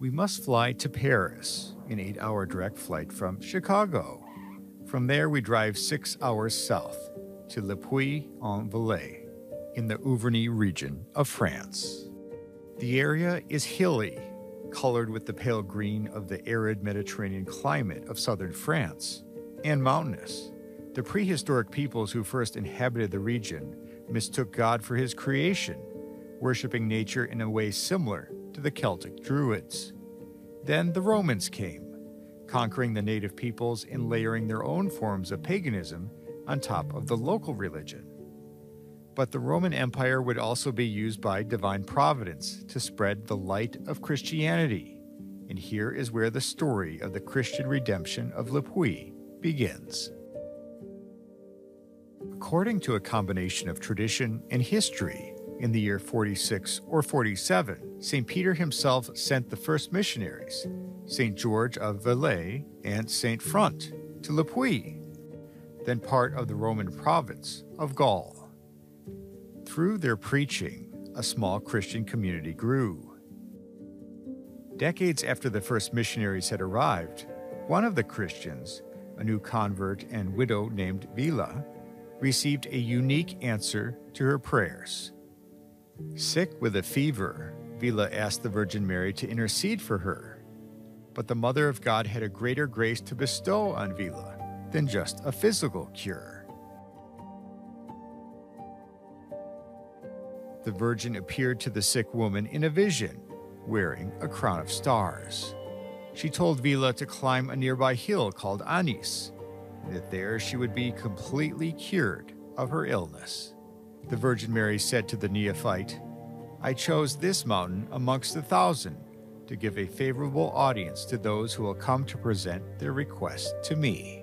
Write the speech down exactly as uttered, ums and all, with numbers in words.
We must fly to Paris, an eight-hour direct flight from Chicago. From there, we drive six hours south to Le Puy-en-Velay in the Auvergne region of France. The area is hilly, colored with the pale green of the arid Mediterranean climate of southern France, and mountainous. The prehistoric peoples who first inhabited the region mistook God for his creation, worshiping nature in a way similar to the Celtic Druids. Then the Romans came, conquering the native peoples and layering their own forms of paganism on top of the local religion. But the Roman Empire would also be used by divine providence to spread the light of Christianity. And here is where the story of the Christian redemption of Le Puy begins. According to a combination of tradition and history, in the year forty-six or forty-seven, Saint Peter himself sent the first missionaries, Saint George of Velay and Saint Front, to Le Puy, then part of the Roman province of Gaul. Through their preaching, a small Christian community grew. Decades after the first missionaries had arrived, one of the Christians, a new convert and widow named Villa, received a unique answer to her prayers. Sick with a fever, Villa asked the Virgin Mary to intercede for her. But the Mother of God had a greater grace to bestow on Villa than just a physical cure. The Virgin appeared to the sick woman in a vision, wearing a crown of stars. She told Villa to climb a nearby hill called Anis, that there she would be completely cured of her illness. The Virgin Mary said to the neophyte, "I chose this mountain amongst the thousand to give a favorable audience to those who will come to present their request to me."